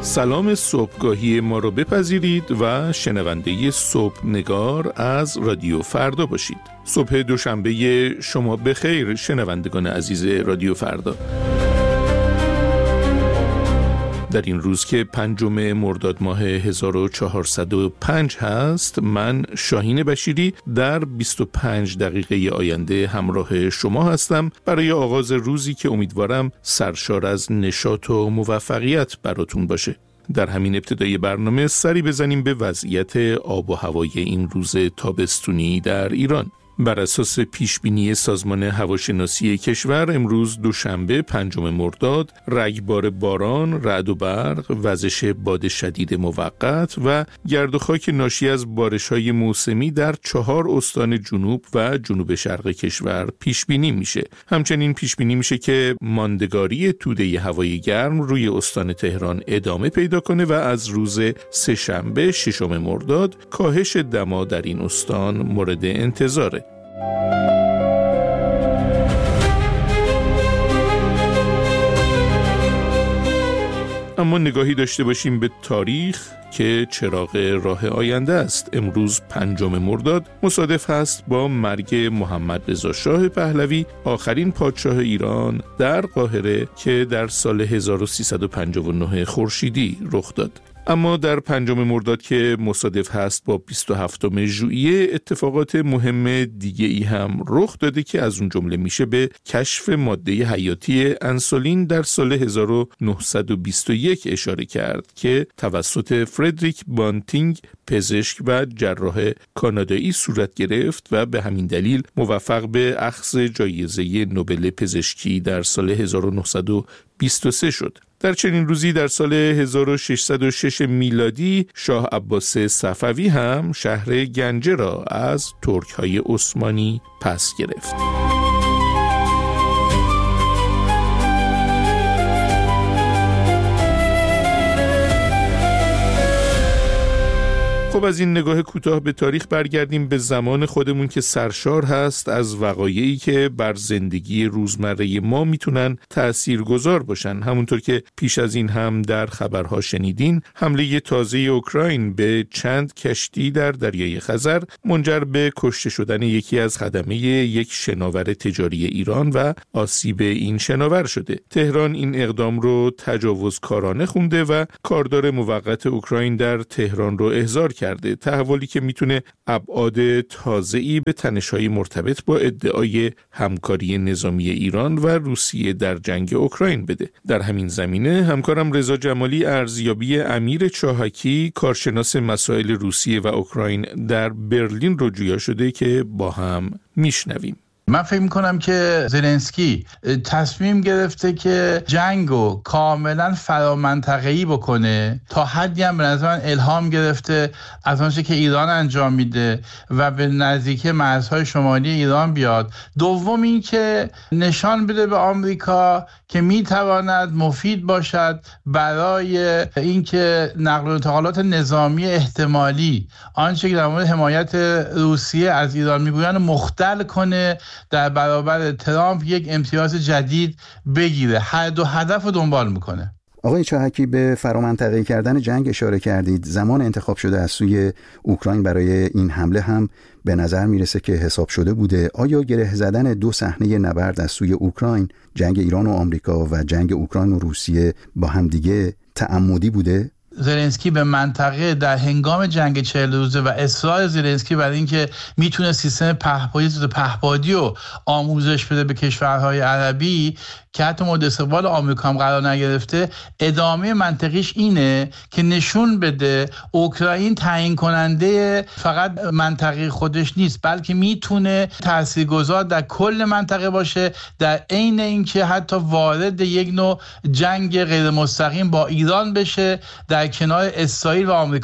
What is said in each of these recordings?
سلام صبحگاهی ما رو بپذیرید و شنونده صبح نگار از رادیو فردا باشید. صبح دوشنبه شما بخیر شنوندگان عزیز رادیو فردا. در این روز که 5 مرداد ماه 1405 هست، من شاهین بشیری در 25 دقیقه آینده همراه شما هستم برای آغاز روزی که امیدوارم سرشار از نشاط و موفقیت براتون باشه. در همین ابتدای برنامه سری بزنیم به وضعیت آب و هوای این روز تابستونی در ایران. بر اساس پیشبینی سازمان هواشناسی کشور، امروز دوشنبه 5 مرداد رگبار باران، رعد و برق، وزش باد شدید موقت و گرد و خاک ناشی از بارش‌های موسمی در 4 استان جنوب و جنوب شرق کشور پیشبینی میشه. همچنین پیشبینی میشه که ماندگاری توده هوای گرم روی استان تهران ادامه پیدا کنه و از روز سه‌شنبه 6 مرداد کاهش دما در این استان مورد انتظاره. اما نگاهی داشته باشیم به تاریخ که چراغ راه آینده است. امروز 5 مرداد مصادف هست با مرگ محمد رضا شاه پهلوی، آخرین پادشاه ایران در قاهره که در سال 1359 خورشیدی رخ داد. اما در 5 مرداد که مصادف هست با 27 ژوئیه اتفاقات مهم دیگه ای هم رخ داده که از اون جمله میشه به کشف ماده حیاتی انسولین در سال 1921 اشاره کرد که توسط فردریک بانتینگ پزشک و جراح کانادایی صورت گرفت و به همین دلیل موفق به اخذ جایزه نوبل پزشکی در سال 1923 شد. در چنین روزی در سال 1606 میلادی شاه عباس صفوی هم شهر گنجه را از ترک‌های عثمانی پس گرفت. خب از این نگاه کوتاه به تاریخ برگردیم به زمان خودمون که سرشار هست از وقایعی که بر زندگی روزمره ما میتونن تأثیرگذار باشن. همونطور که پیش از این هم در خبرها شنیدین، حمله تازه اوکراین به چند کشتی در دریای خزر منجر به کشته شدن یکی از خدمه یک شناور تجاری ایران و آسیب این شناور شده. تهران این اقدام رو تجاوزکارانه خونده و کاردار موقت اوکراین در تهران رو احضار کرده، تحولی که میتونه ابعاد تازه‌ای به تنش‌های مرتبط با ادعای همکاری نظامی ایران و روسیه در جنگ اوکراین بده. در همین زمینه همکارم رضا جمالی ارزیابی امیر چاهکی، کارشناس مسائل روسیه و اوکراین در برلین رو جویا شده که با هم میشنویم. من فکر میکنم که زلنسکی تصمیم گرفته که جنگو کاملا فرامنطقه‌ای بکنه، تا حدی هم به نظر من الهام گرفته از آنچه که ایران انجام میده و به نزدیکی مرزهای شمالی ایران بیاد. دوم این که نشان بده به آمریکا که میتواند مفید باشد برای اینکه نقل و انتقالات نظامی احتمالی، آنچه که در مورد حمایت روسیه از ایران میگویند، مختل کنه، در برابر ترامپ یک امتیاز جدید بگیره. هر دو هدف رو دنبال میکنه. آقای چاهکی، به فرامنطقه‌ای کردن جنگ اشاره کردید. زمان انتخاب شده از سوی اوکراین برای این حمله هم به نظر میرسه که حساب شده بوده. آیا گره زدن 2 صحنه نبرد از سوی اوکراین، جنگ ایران و آمریکا و جنگ اوکراین و روسیه، با همدیگه تعمدی بوده؟ زلنسکی به منطقه در هنگام جنگ 40 روزه و اصرار زلنسکی برای اینکه میتونه سیستم پهپادی رو آموزش بده به کشورهای عربی که حتی مورد استقبال آمریکا هم قرار نگرفته، ادامه منطقیش اینه که نشون بده اوکراین تعیین کننده فقط منطقه خودش نیست، بلکه میتونه تاثیرگذار در کل منطقه باشه، در عین اینکه حتی وارد یک نوع جنگ غیر مستقیم با ایران بشه در کنار اسرائیل و آمریکا.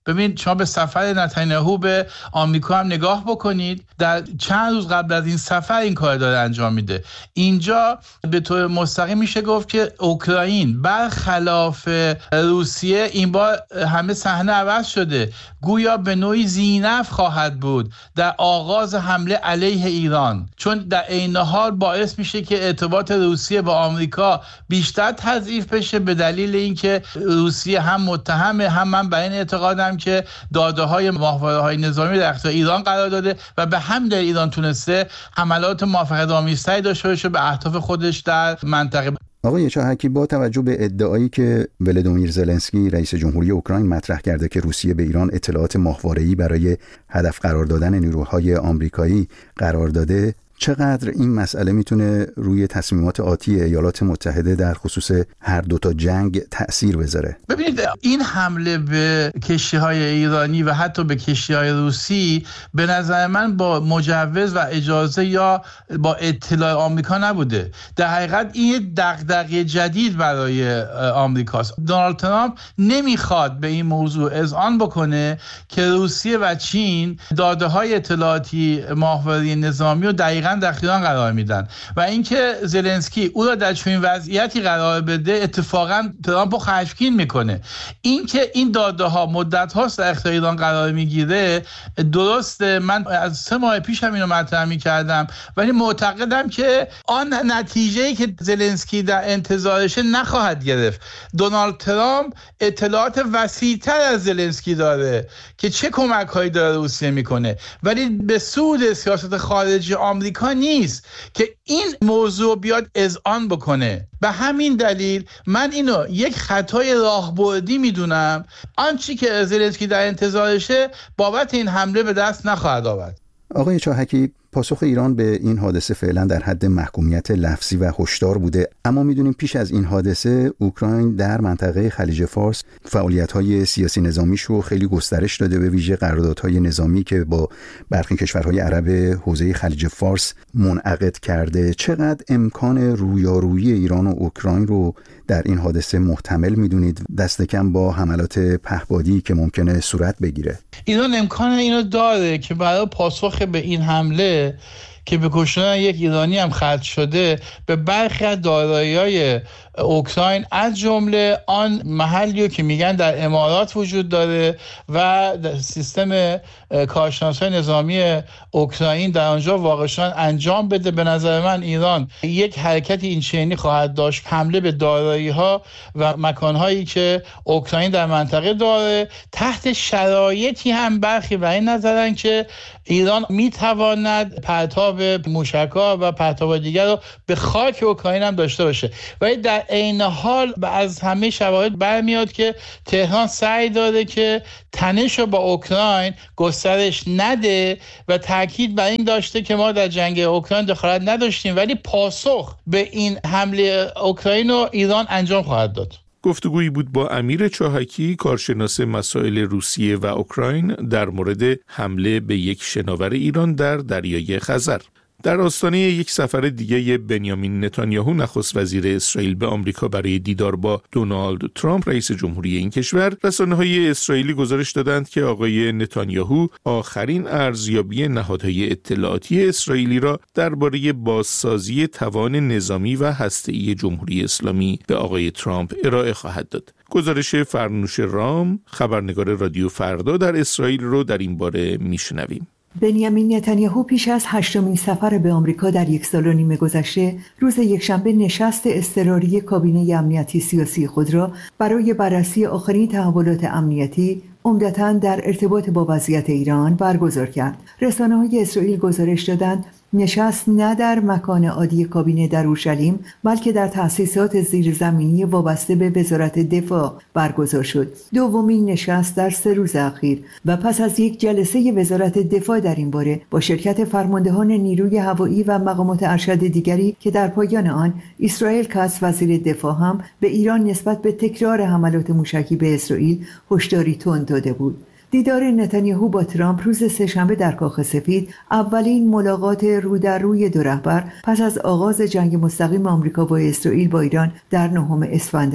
ببین شما به سفر نتانیاهو به آمریکا هم نگاه بکنید، در چند روز قبل از این سفر این کار داره انجام میده. اینجا به طور مستقیم میشه گفت که اوکراین برخلاف روسیه این بار همه صحنه عوض شده، گویا به نوعی زینف خواهد بود در آغاز حمله علیه ایران، چون در عین حال باعث میشه که ارتباط روسیه با آمریکا بیشتر تضعیف بشه، به دلیل اینکه روسیه هم متهمه، هم من بر این اعتقادم که داده‌های ماهواره‌های نظامی در اختیار ایران قرار داده و به همین دلیل ایران تونسته حملات موفقیت‌آمیزتری داشته باشه به اهداف خودش در منطقه. آقای چاهکی، با توجه به ادعایی که ولادیمیر زلنسکی رئیس جمهوری اوکراین مطرح کرده که روسیه به ایران اطلاعات ماهواره‌ای برای هدف قرار دادن نیروهای آمریکایی قرار داده، چقدر این مسئله میتونه روی تصمیمات آتی ایالات متحده در خصوص هر دوتا جنگ تأثیر بذاره؟ ببینید این حمله به کشتی‌های ایرانی و حتی به کشتی‌های روسی به نظر من با مجوز و اجازه یا با اطلاع آمریکا نبوده. در حقیقت این دغدغه جدید برای آمریکاست. دونالد ترامپ نمیخواد به این موضوع اذعان بکنه که روسیه و چین داده‌های اطلاعاتی ماهواره نظامی رو دقیقاً در اختیار قرار میدن و اینکه زلنسکی او را در چنین وضعیتی قرار بده اتفاقا ترامپ رو خشمگین میکنه. اینکه این داده ها مدت هاست در اختیار ایران قرار میگیره درسته، من از 3 ماه پیش هم اینو مطرح میکردم، ولی معتقدم که آن نتیجه‌ای که زلنسکی در انتظارش نخواهد گرفت. دونالد ترامپ اطلاعات وسیع‌تر از زلنسکی داره که چه کمک‌هایی داره روسیه میکنه، ولی به سود سیاست خارجی آمریکا نیست که این موضوع بیاد اذعان بکنه. به همین دلیل من اینو یک خطای راهبردی میدونم، آنچه که زلنسکی در انتظارشه بابت این حمله به دست نخواهد آورد. آقای چاهکی، پاسخ ایران به این حادثه فعلا در حد محکومیت لفظی و هشدار بوده، اما میدونیم پیش از این حادثه اوکراین در منطقه خلیج فارس فعالیت‌های سیاسی نظامیش رو خیلی گسترش داده، به ویژه قراردادهای نظامی که با برخی کشورهای عرب حوزه خلیج فارس منعقد کرده. چقدر امکان رویارویی ایران و اوکراین رو در این حادثه محتمل میدونید، دست کم با حملات پهپادی که ممکنه صورت بگیره؟ ایران امکان اینو داره که برای پاسخ به این حمله که به کشتن یک ایرانی هم ختم شده به برخی از دارایی‌های اوکراین از جمله آن محلی که میگن در امارات وجود داره و سیستم کارشناسای نظامی اوکراین در آنجا واقع شدن انجام بده. به نظر من ایران یک حرکت این چنینی خواهد داشت، حمله به دارایی‌ها و مکان‌هایی که اوکراین در منطقه داره، تحت شرایطی هم برخی بر این نظرن که ایران میتواند پرتاب موشک‌ها و پرتاب دیگر رو به خاک اوکراین هم داشته باشه. ولی در عین حال از همه شواهد برمیاد که تهران سعی داره که تنش رو با اوکراین گسترش نده و تاکید بر این داشته که ما در جنگ اوکراین دخالت نداشتیم، ولی پاسخ به این حمله اوکراین رو ایران انجام خواهد داد. گفتگویی بود با امیر چاهکی، کارشناس مسائل روسیه و اوکراین، در مورد حمله به یک شناور ایران در دریای خزر. در آستانه یک سفر دیگه بنیامین نتانیاهو نخست وزیر اسرائیل به آمریکا برای دیدار با دونالد ترامپ رئیس جمهوری این کشور، رسانه‌های اسرائیلی گزارش دادند که آقای نتانیاهو آخرین ارزیابی نهادهای اطلاعاتی اسرائیلی را درباره بازسازی توان نظامی و هسته‌ای جمهوری اسلامی به آقای ترامپ ارائه خواهد داد. گزارش فرنوش رام، خبرنگار رادیو فردا در اسرائیل، رو در این باره میشنویم. بنیامین نتانیاهو پیش از 8مین سفر به آمریکا در 1 سال و نیم گذشته روز یکشنبه نشست اضطراری کابینه امنیتی سیاسی خود را برای بررسی آخرین تحولات امنیتی عمدتاً در ارتباط با وضعیت ایران برگزار کرد. رسانه‌های اسرائیل گزارش دادند نشست نه در مکان عادی کابینه در اورشلیم بلکه در تأسیسات زیرزمینی وابسته به وزارت دفاع برگزار شد. دومین نشست در 3 روز اخیر و پس از یک جلسه وزارت دفاع در این باره با شرکت فرماندهان نیروی هوایی و مقامات ارشد دیگری که در پایان آن اسرائیل کاتس وزیر دفاع هم به ایران نسبت به تکرار حملات موشکی به اسرائیل هشداری تند داده بود. دیدار نتانیاهو با ترامپ روز سه‌شنبه در کاخ سفید اولین ملاقات رو در روی دو رهبر پس از آغاز جنگ مستقیم آمریکا با اسرائیل با ایران در 9 اسفند است.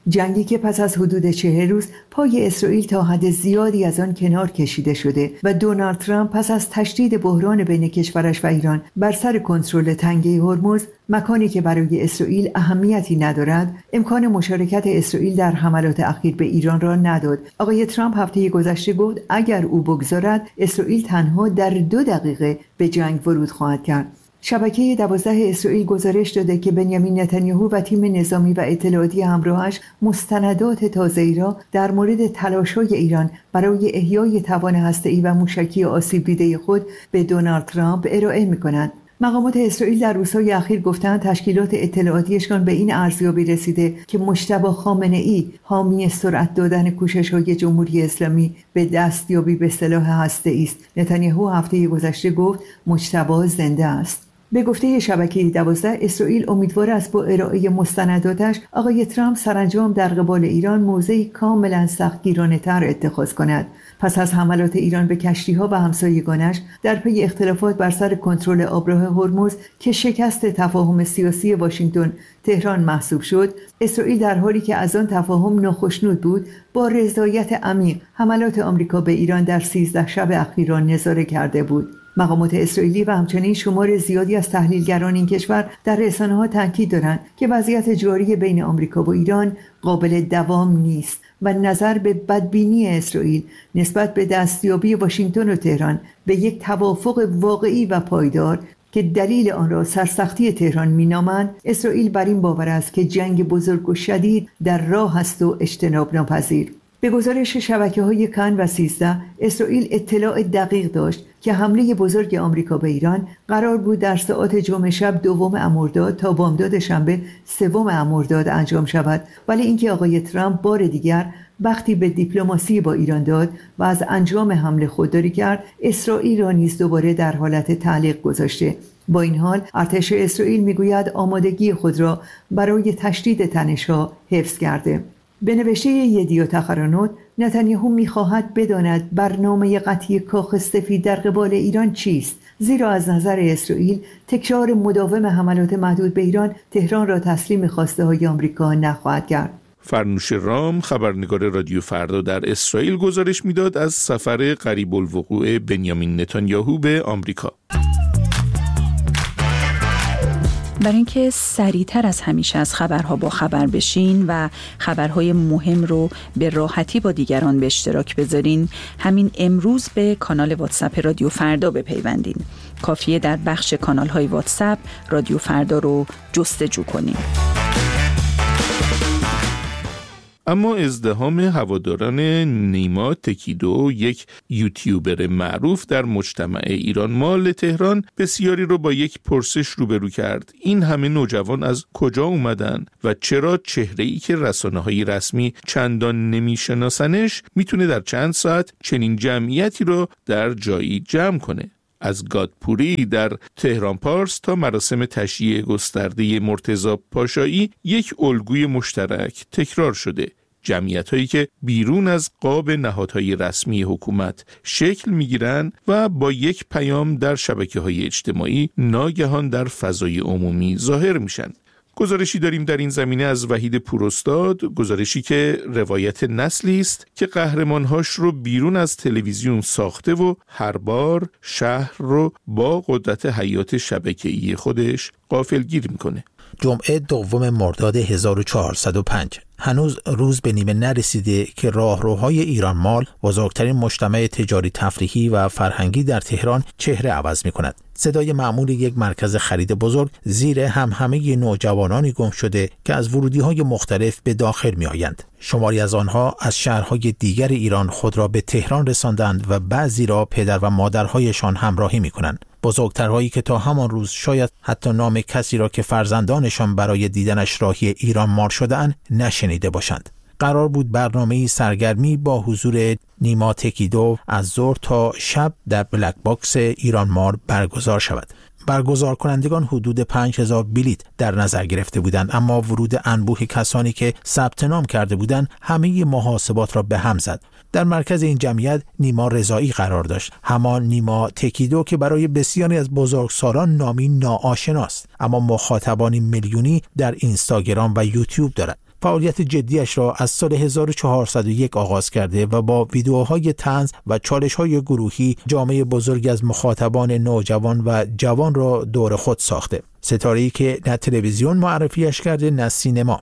جنگی که پس از حدود 40 روز پای اسرائیل تا حد زیادی از آن کنار کشیده شده و دونالد ترامپ پس از تشدید بحران بین کشورش و ایران بر سر کنترل تنگه هرمز، مکانی که برای اسرائیل اهمیتی ندارد، امکان مشارکت اسرائیل در حملات اخیر به ایران را نداد. آقای ترامپ هفته گذشته گفت اگر او بگذارد اسرائیل تنها در 2 دقیقه به جنگ ورود خواهد کرد. شبکه 12 اسرائیل گزارش داده که بنیامین نتانیاهو و تیم نظامی و اطلاعاتی همراهش مستندات تازه‌ای را در مورد تلاش‌های ایران برای احیای توان هسته‌ای و موشکی آسیب دیده خود به دونالد ترامپ ارائه می‌کنند. مقامات اسرائیل در روزهای اخیر گفتند تشکیلات اطلاعاتیشان به این ارزیابی رسیده که مجتبی خامنه‌ای حامی سرعت دادن کوشش‌های جمهوری اسلامی به دستیابی به سلاح هسته‌ای است. نتانیاهو هفته گذشته گفت مجتبی زنده است. به گفته شبکه 12 اسرائیل امیدوار است با ارائه مستنداتش آقای ترامپ سرانجام در قبال ایران موضعی کاملا سختگیرانه‌تر اتخاذ کند. پس از حملات ایران به کشتی‌ها و همسایگانش در پی اختلافات بر سر کنترل آبراه هرمز که شکست تفاهم سیاسی واشنگتن تهران محسوب شد، اسرائیل در حالی که از آن تفاهم ناخشنود بود با رضایت عمیق حملات آمریکا به ایران در 13 شب اخیر را نظاره کرده بود. مقامات اسرائیلی و همچنین شمار زیادی از تحلیلگران این کشور در رسانه‌ها تاکید دارند که وضعیت جاری بین آمریکا و ایران قابل دوام نیست و نظر به بدبینی اسرائیل نسبت به دستیابی واشنگتن و تهران به یک توافق واقعی و پایدار که دلیل آن را سرسختی تهران می‌نامند، اسرائیل بر این باور است که جنگ بزرگ و شدید در راه است و اجتناب ناپذیر. به گزارش شبکه‌های کان و 13 اسرائیل اطلاع دقیق داشت که حمله بزرگ آمریکا به ایران قرار بود در ساعات جمعه شب 2 مرداد تا بامداد شنبه 3 مرداد انجام شود، ولی اینکه آقای ترامپ بار دیگر وقتی به دیپلماسی با ایران داد و از انجام حمله خودداری کرد، اسرائیل را نیز دوباره در حالت تعلیق گذاشته. با این حال ارتش اسرائیل میگوید آمادگی خود را برای تشدید تنش‌ها حفظ کرده. به نوشته یدیوت اخرانوت، نتانیاهو می‌خواهد بداند برنامه قطعی کاخ سفید در قبال ایران چیست، زیرا از نظر اسرائیل تکرار مداوم حملات محدود به ایران تهران را تسلیم خواسته‌های آمریکا نخواهد کرد. فرنوش رام، خبرنگار رادیو فردا در اسرائیل، گزارش میداد از سفر قریب الوقوع بنیامین نتانیاهو به آمریکا. برای اینکه سریعتر از همیشه از خبرها با خبر بشین و خبرهای مهم رو به راحتی با دیگران به اشتراک بذارین، همین امروز به کانال واتساپ رادیو فردا بپیوندین. کافیه در بخش کانال‌های واتساپ رادیو فردا رو جستجو کنین. اما ازدحام هواداران نیما تکیدو، یک یوتیوبر معروف در مجتمع ایران مال تهران، بسیاری رو با یک پرسش روبرو کرد. این همه نوجوان از کجا اومدن و چرا چهره‌ای که رسانه‌های رسمی چندان نمیشناسنش میتونه در چند ساعت چنین جمعیتی رو در جایی جمع کنه؟ از گادپوری در تهران پارس تا مراسم تشییع گسترده مرتضی پاشایی، یک الگوی مشترک تکرار شده. جمعیت‌هایی که بیرون از قاب نهادهای رسمی حکومت شکل می‌گیرن و با یک پیام در شبکه‌های اجتماعی ناگهان در فضای عمومی ظاهر میشن. گزارشی داریم در این زمینه از وحید پوراستاد، گزارشی که روایت نسلی است که قهرمانهاش رو بیرون از تلویزیون ساخته و هر بار شهر رو با قدرت حیات شبکه‌ای خودش غافلگیر میکنه. جمعه 2 مرداد 1405 هنوز روز به نیمه نرسیده که راهروهای ایران مال، بزرگترین مجتمع تجاری تفریحی و فرهنگی در تهران، چهره عوض می کند. صدای معمول یک مرکز خرید بزرگ زیر همهمه نوجوانانی گم شده که از ورودی‌های مختلف به داخل می آیند. شماری از آنها از شهرهای دیگر ایران خود را به تهران رساندند و بعضی را پدر و مادرهایشان همراهی می کنند. بزرگترهایی که تا همان روز شاید حتی نام کسی را که فرزندانشان برای دیدنش راهی ایران مال شده‌اند نشنیده باشند. قرار بود برنامه‌ای سرگرمی با حضور نیما تکیدو از ظهر تا شب در بلک باکس ایران مال برگزار شود. برگزار کنندگان حدود 5000 بلیت در نظر گرفته بودند، اما ورود انبوه کسانی که ثبت نام کرده بودند همه محاسبات را به هم زد. در مرکز این جمعیت نیما رضایی قرار داشت، همان نیما تکیدو که برای بسیاری از بزرگسالان نامی ناآشناست، اما مخاطبانی میلیونی در اینستاگرام و یوتیوب دارد. فعالیت جدیش را از سال 1401 آغاز کرده و با ویدیوهای طنز و چالش‌های گروهی جامعه بزرگی از مخاطبان نوجوان و جوان را دور خود ساخته. ستاره‌ای که نه تلویزیون معرفیش کرده نه سینما.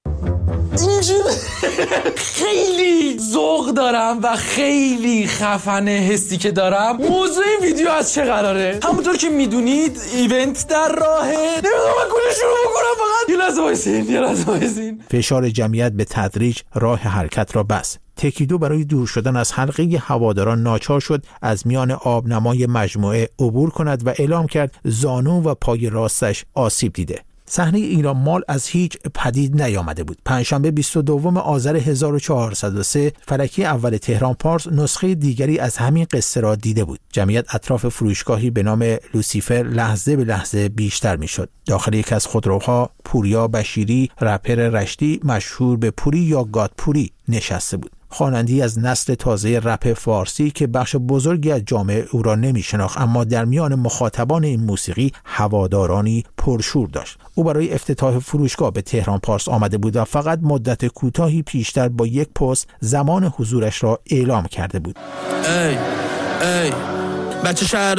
خیلی ذوق دارم و خیلی خفنه حسی که دارم. موضوع این ویدیو از چه قراره؟ همونطور که میدونید ایونت در راهه. نمیدونم من کجا شروع بکنم، فقط یه لحظه وایسین. فشار جمعیت به تدریج راه حرکت را بست. تکیدو برای دور شدن از حلقه هواداران ناچار شد از میان آبنمای مجموعه عبور کند و اعلام کرد زانو و پای راستش آسیب دیده. صحنه ایران مال از هیچ پدید نیامده بود. پنجشنبه 22 آذر 1403 فلکی اول تهران پارس نسخه دیگری از همین قصه را دیده بود. جمعیت اطراف فروشگاهی به نام لوسیفر لحظه به لحظه بیشتر میشد. داخل یک از خودروها پوریا بشیری، رپر رشتی مشهور به پوری یا گاد پوری نشسته بود. خواننده‌ای از نسل تازه رپ فارسی که بخش بزرگی از جامعه او را نمی‌شناخت، اما در میان مخاطبان این موسیقی هوادارانی پرشور داشت. او برای افتتاح فروشگاه به تهران پارس آمده بود و فقط مدت کوتاهی پیشتر با یک پست زمان حضورش را اعلام کرده بود. ای بچه شهر